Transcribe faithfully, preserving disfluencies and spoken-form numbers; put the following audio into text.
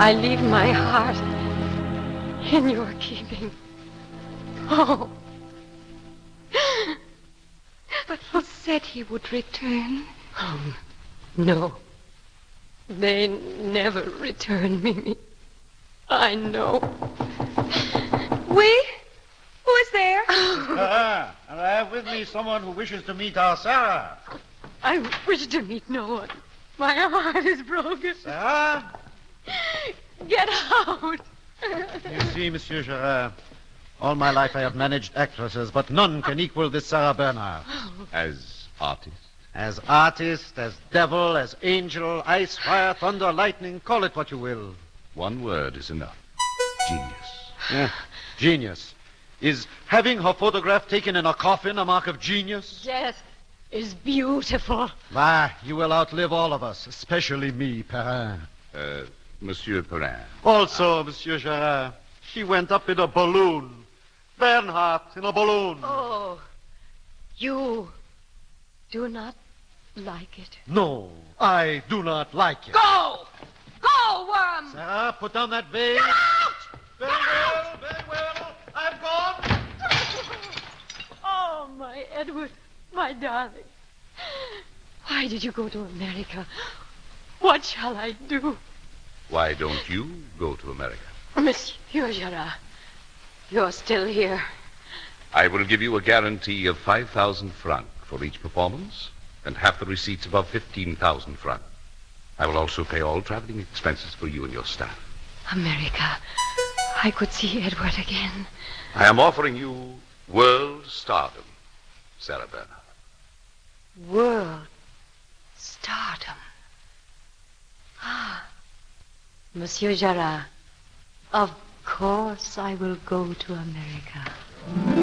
I leave my heart in your keeping. Oh. But he said he would return. Oh, no. They never return, Mimi. I know. We? Who is there? Ah, and I have with me someone who wishes to meet our Sarah. I wish to meet no one. My heart is broken. Sarah? Get out. You see, Monsieur Gerard, all my life I have managed actresses, but none can equal this Sarah Bernhardt. As artist? As artist, as devil, as angel, ice, fire, thunder, lightning, call it what you will. One word is enough. Genius. Yeah, genius. Is having her photograph taken in a coffin a mark of genius? Death is beautiful. Ah, you will outlive all of us, especially me, Perrin. Uh, Monsieur Perrin. Also, Monsieur Gerard, she went up in a balloon. Bernhardt in a balloon. Oh, you do not like it. No, I do not like it. Go! Go, worm! Sarah, put down that vase. Get out! Very well, very well. I'm gone. Oh, my Edward, my darling. Why did you go to America? What shall I do? Why don't you go to America? Monsieur Gerard, you're still here. I will give you a guarantee of five thousand francs for each performance and half the receipts above fifteen thousand francs. I will also pay all traveling expenses for you and your staff. America. I could see Edward again. I am offering you world stardom, Sarah Bernhardt. World stardom. Ah, Monsieur Gerard, of course I will go to America.